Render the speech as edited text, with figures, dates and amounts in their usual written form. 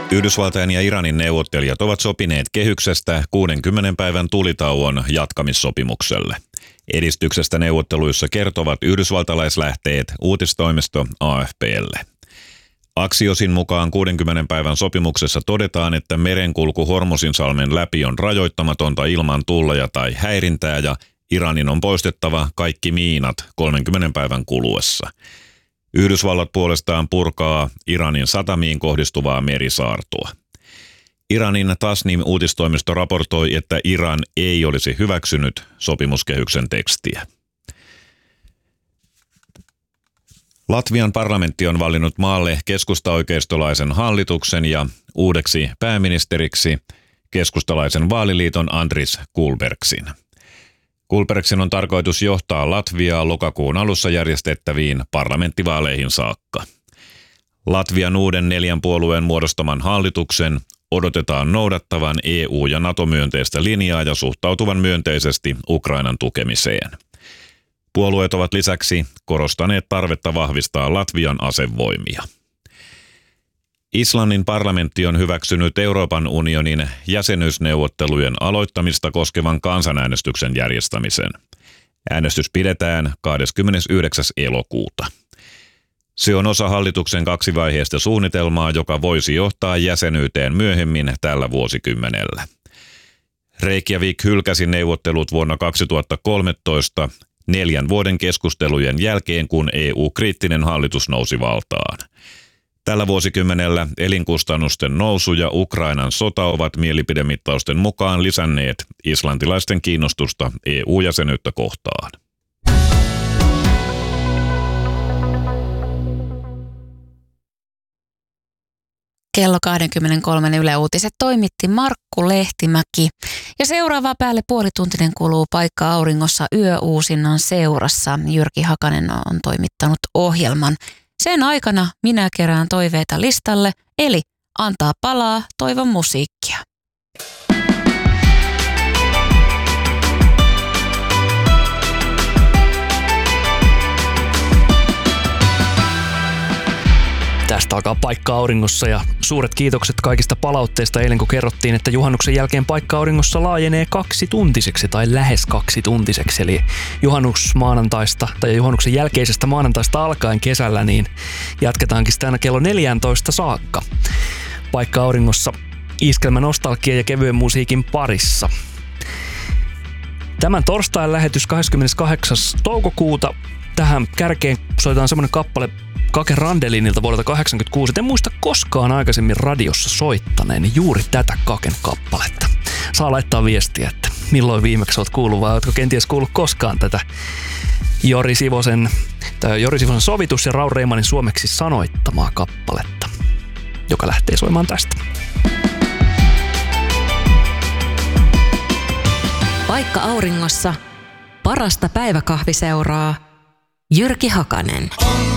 Yhdysvaltain ja Iranin neuvottelijat ovat sopineet kehyksestä 60 päivän tulitauon jatkamissopimukselle. Edistyksestä neuvotteluissa kertovat yhdysvaltalaislähteet uutistoimisto AFP:lle. Axiosin mukaan 60 päivän sopimuksessa todetaan, että merenkulku Hormuzinsalmen läpi on rajoittamatonta ilman tulleja tai häirintää ja Iranin on poistettava kaikki miinat 30 päivän kuluessa. Yhdysvallat puolestaan purkaa Iranin satamiin kohdistuvaa merisaartoa. Iranin Tasnim-uutistoimisto raportoi, että Iran ei olisi hyväksynyt sopimuskehyksen tekstiä. Latvian parlamentti on valinnut maalle keskustaoikeistolaisen hallituksen ja uudeksi pääministeriksi keskustalaisen vaaliliiton Andris Kulbergsin. Kulbergsin on tarkoitus johtaa Latviaa lokakuun alussa järjestettäviin parlamenttivaaleihin saakka. Latvian uuden 4 puolueen muodostaman hallituksen odotetaan noudattavan EU- ja NATO-myönteistä linjaa ja suhtautuvan myönteisesti Ukrainan tukemiseen. Puolueet ovat lisäksi korostaneet tarvetta vahvistaa Latvian asevoimia. Islannin parlamentti on hyväksynyt Euroopan unionin jäsenyysneuvottelujen aloittamista koskevan kansanäänestyksen järjestämisen. Äänestys pidetään 29. elokuuta. Se on osa hallituksen 2-vaiheista suunnitelmaa, joka voisi johtaa jäsenyyteen myöhemmin tällä vuosikymmenellä. Reykjavik hylkäsi neuvottelut vuonna 2013 4 vuoden keskustelujen jälkeen, kun EU-kriittinen hallitus nousi valtaan. Tällä vuosikymmenellä elinkustannusten nousu ja Ukrainan sota ovat mielipidemittausten mukaan lisänneet islantilaisten kiinnostusta EU-jäsenyyttä kohtaan. Kello 23 Yle Uutiset toimitti Markku Lehtimäki. Ja seuraava päälle puolituntinen kuluu Paikka Auringossa yöuusinnan seurassa. Jyrki Hakanen on toimittanut ohjelman. Sen aikana minä kerään toiveita listalle, eli antaa palaa toivon musiikkia. Tästä alkaa Paikka Auringossa ja suuret kiitokset kaikista palautteista eilen, kun kerrottiin, että juhannuksen jälkeen Paikka Auringossa laajenee 2-tuntiseksi tai lähes 2-tuntiseksi. Eli juhannusmaanantaista tai juhannuksen jälkeisestä maanantaista alkaen kesällä niin jatketaankin sitä aina kello 14 saakka. Paikka Auringossa iskelmä nostalgia ja kevyen musiikin parissa. Tämän torstain lähetys 28. toukokuuta. Tähän kärkeen soitetaan semmoinen kappale Kake Randelinilta vuodelta 1986. En muista koskaan aikaisemmin radiossa soittaneen juuri tätä Kaken kappaletta. Saa viestiä, että milloin viimeksi olet kuullut vai oletko kenties kuullut koskaan tätä Jori Sivosen sovitus ja Raul Reimanin suomeksi sanoittamaa kappaletta, joka lähtee soimaan tästä. Paikka Auringossa parasta päiväkahviseuraa Jyrki Hakanen.